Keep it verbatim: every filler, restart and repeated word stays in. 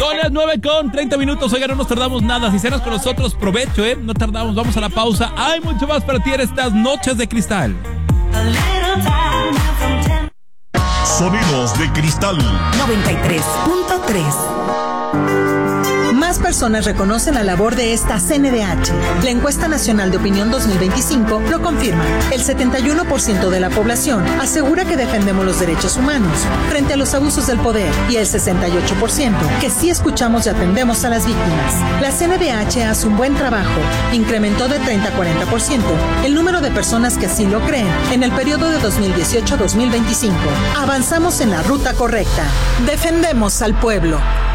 Son las nueve con treinta minutos. Oigan, no nos tardamos nada. Si cenas con nosotros, provecho, ¿eh? No tardamos, vamos a la pausa. Hay mucho más para ti en estas noches de cristal. Sonidos de Cristal noventa y tres punto tres. Más personas reconocen la labor de esta C N D H. La encuesta nacional de opinión dos mil veinticinco lo confirma. El setenta y uno por ciento de la población asegura que defendemos los derechos humanos frente a los abusos del poder y el sesenta y ocho por ciento que sí escuchamos y atendemos a las víctimas. La C N D H hace un buen trabajo. Incrementó de treinta a cuarenta por ciento el número de personas que así lo creen en el periodo de dos mil dieciocho a dos mil veinticinco. Avanzamos en la ruta correcta. Defendemos al pueblo.